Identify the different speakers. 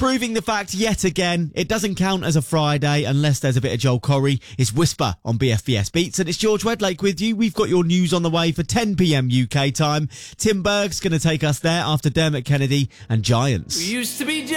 Speaker 1: Proving the fact yet again, it doesn't count as a Friday unless there's a bit of Joel Corry. It's Whisper on BFBS Beats, and it's George Wedlake with you. We've got your news on the way for 10 p.m. UK time. Tim Berg's going to take us there after Dermot Kennedy and Giants.
Speaker 2: We used to be